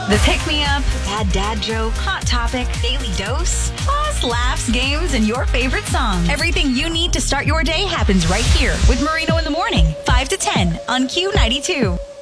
The Pick Me Up, Bad Dad Joke, Hot Topic, Daily Dose, plus laughs, games, and your favorite songs. Everything you need to start your day happens right here with Marino in the Morning, 5 to 10 on Q92.